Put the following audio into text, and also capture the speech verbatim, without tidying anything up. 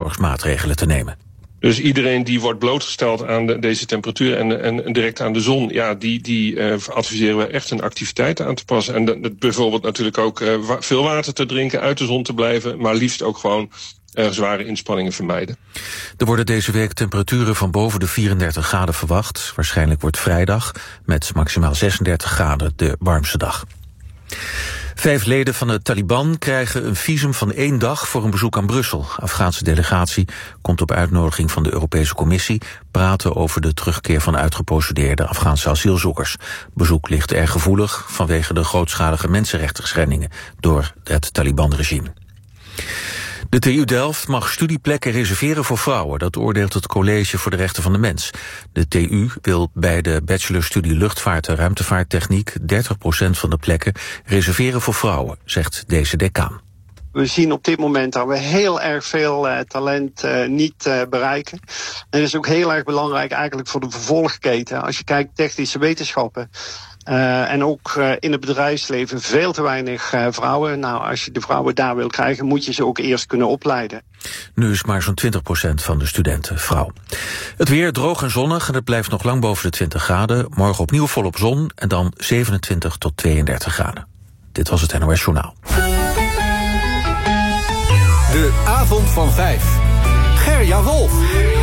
voorzorgsmaatregelen te nemen. Dus iedereen die wordt blootgesteld aan de, deze temperatuur en, en, en direct aan de zon, ja, die, die uh, adviseren we echt een activiteit aan te passen. En de, de, bijvoorbeeld natuurlijk ook uh, wa- veel water te drinken, uit de zon te blijven, maar liefst ook gewoon uh, zware inspanningen vermijden. Er worden deze week temperaturen van boven de vierendertig graden verwacht. Waarschijnlijk wordt vrijdag met maximaal zesendertig graden de warmste dag. Vijf leden van de Taliban krijgen een visum van één dag voor een bezoek aan Brussel. De Afghaanse delegatie komt op uitnodiging van de Europese Commissie praten over de terugkeer van uitgeprocedeerde Afghaanse asielzoekers. Bezoek ligt erg gevoelig vanwege de grootschalige mensenrechtenschendingen door het Taliban-regime. De T U Delft mag studieplekken reserveren voor vrouwen. Dat oordeelt het College voor de Rechten van de Mens. De T U wil bij de bachelorstudie Luchtvaart en Ruimtevaarttechniek dertig procent van de plekken reserveren voor vrouwen, zegt deze decaan. We zien op dit moment dat we heel erg veel uh, talent uh, niet uh, bereiken. En dat is ook heel erg belangrijk eigenlijk voor de vervolgketen. Als je kijkt technische wetenschappen uh, en ook uh, in het bedrijfsleven veel te weinig uh, vrouwen. Nou, als je de vrouwen daar wil krijgen, moet je ze ook eerst kunnen opleiden. Nu is maar zo'n twintig procent van de studenten vrouw. Het weer droog en zonnig en het blijft nog lang boven de twintig graden. Morgen opnieuw volop zon en dan zevenentwintig tot tweeëndertig graden. Dit was het N O S Journaal. De avond van vijf. Gerja Wolf.